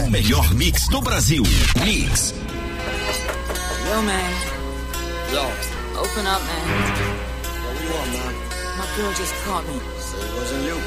O melhor mix do Brasil. Mix. Yo, man. Yo. Open up, man. What do you want, man? My girl just caught me. Say it wasn't you.